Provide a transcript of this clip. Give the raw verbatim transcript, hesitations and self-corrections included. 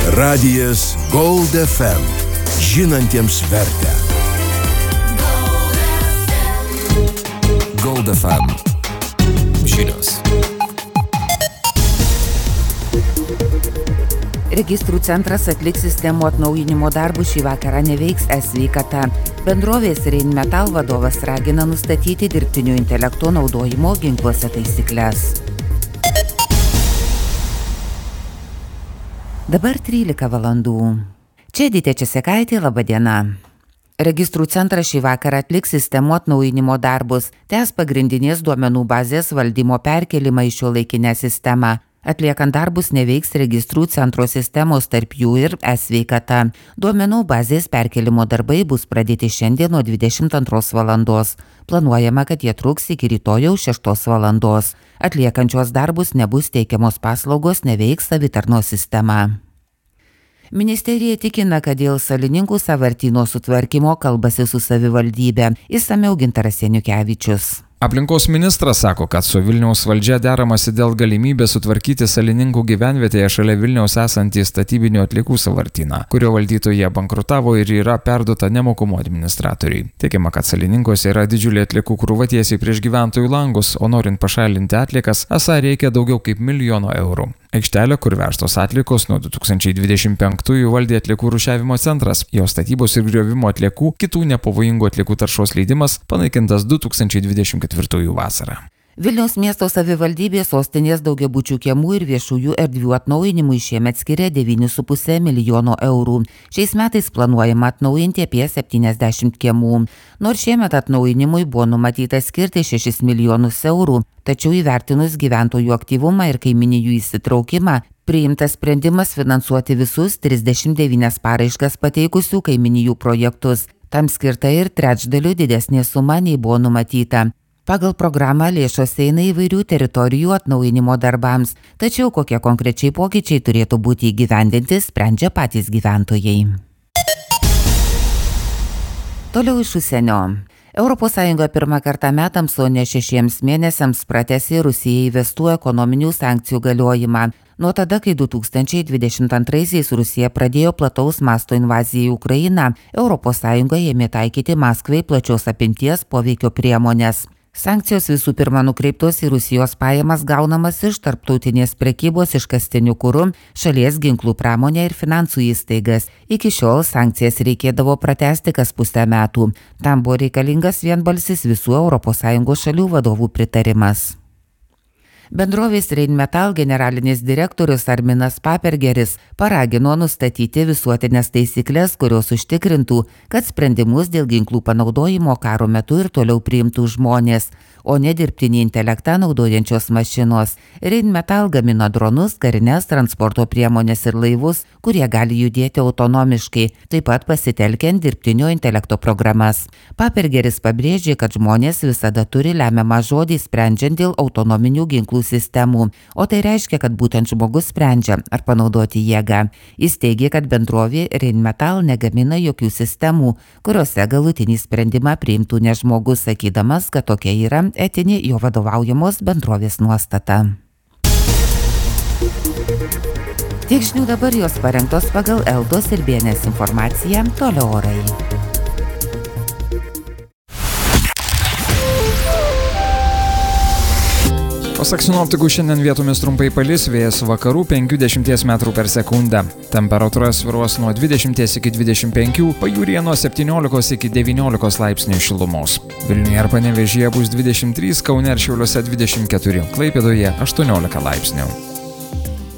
Radijas Gold F M. Žinantiems vertę. Gold F M. Žinios. Registrų centras atliks sistemų atnaujinimo darbus šį vakarą neveiks e-sveikata. Bendrovės Rheinmetall vadovas ragina nustatyti dirbtinio intelekto naudojimo ginkluose taisyklės. Dabar trylika valandų. Čia Edita Česekaitė, laba diena. Registrų centras šį vakarą atliks sistemų atnaujinimo darbus, tęs pagrindinės duomenų bazės valdymo perkelimą į šiuolaikinę sistemą. Atliekant darbus neveiks registrų centro sistemos, tarp jų ir e-sveikata. Duomenų bazės perkelimo darbai bus pradėti šiandien nuo dvidešimt antros valandos. Planuojama, kad jie truks iki rytojaus šeštos valandos. Atliekančios darbus nebus teikiamos paslaugos, neveiks savitarnos sistema. Ministerija tikina, kad dėl Salininkų sąvartyno sutvarkymo kalbasi su savivaldybe. Išsamiau Gintaras Janiukevičius. Aplinkos ministras sako, kad su Vilniaus valdžia deramasi dėl galimybės sutvarkyti Salininkų gyvenvietėje šalia Vilniaus esantį statybinių atliekų sąvartyną, kurio valdytoje bankrutavo ir yra perduota nemokumo administratoriui. Teigiama, kad Salininkuose yra didžiulė atliekų krūva tiesiai prieš gyventojų langus, o norint pašalinti atliekas, esą reikia daugiau kaip milijono eurų. Aikštelė, kur vežtos atliekos, nuo du tūkstančiai dvidešimt penktųjų valdė atliekų rūšiavimo centras. Jo statybos ir griovimo atliekų, kitų nepavojingų atliekų taršos leidimas panaikintas du tūkstančiai dvidešimt ketvirtųjų vasarą. Vilniaus miesto savivaldybė sostinės daugiabučių kiemų ir viešųjų erdvių atnaujinimui šiemet skiria devynis su puse milijono eurų. Šiais metais planuojama atnaujinti apie septyniasdešimt kiemų. Nors šiemet atnaujinimui buvo numatyta skirti šešis milijonus eurų, tačiau įvertinus gyventojų aktyvumą ir kaiminijų įsitraukimą, priimtas sprendimas finansuoti visus trisdešimt devynias paraiškas pateikusių kaiminijų projektus. Tam skirta ir trečdaliu didesnė suma nei buvo numatyta. Pagal programą lėšos eina įvairių teritorijų atnaujinimo darbams, tačiau kokie konkrečiai pokyčiai turėtų būti įgyvendinti, sprendžia patys gyventojai. Toliau iš užsienio. Europos Sąjunga pirmą kartą metams, o ne šešiems mėnesiams pratęsė Rusijai įvestų ekonominių sankcijų galiojimą. Nuo tada, kai du tūkstančiai dvidešimt antraisiais Rusija pradėjo plataus masto invaziją į Ukrainą, Europos Sąjunga ėmė taikyti Maskvai plačios apimties poveikio priemonės. Sankcijos visų pirma nukreiptos į Rusijos pajamas gaunamas iš tarptautinės prekybos iškastiniu kuru, šalies ginklų pramonę ir finansų įstaigas. Iki šiol sankcijas reikėdavo pratęsti kas pusę metų. Tam buvo reikalingas vienbalsis visų Europos Sąjungos šalių vadovų pritarimas. Bendrovės Rheinmetall generalinis direktorius Arminas Papergeris paragino nustatyti visuotinės taisyklės, kurios užtikrintų, kad sprendimus dėl ginklų panaudojimo karo metu ir toliau priimtų žmonės, o ne dirbtinį intelektą naudojančios mašinos. Rheinmetall gamina dronus, karines transporto priemonės ir laivus, kurie gali judėti autonomiškai, taip pat pasitelkiant dirbtinio intelekto programas. Papergeris pabrėžė, kad žmonės visada turi lemiamą žodį sprendžiant dėl autonominių ginklų sistemų, o tai reiškia, kad būtent žmogus sprendžia, ar panaudoti jėgą. Jis teigė, kad bendrovė Rheinmetall negamina jokių sistemų, kuriuose galutinį sprendimą priimtų ne žmogus, sakydamas, kad tokia yra etinė jo vadovaujamos bendrovės nuostata. Tiek žinių dabar, jos parengtos pagal Eldos ir B N S informaciją, toliau orai. Pasak sinoptikų, šiandien vietomis trumpai palis, vėjas vakarų penkių dešimties metrų per sekundę. Temperatūra svyruos nuo dvidešimties iki dvidešimt penkių, pajūryje nuo septyniolikos iki devyniolikos laipsnių šilumos. Vilniuje ir Panevėžyje bus dvidešimt trys, Kaune ir Šiauliuose dvidešimt keturi, Klaipėdoje aštuoniolika laipsnių.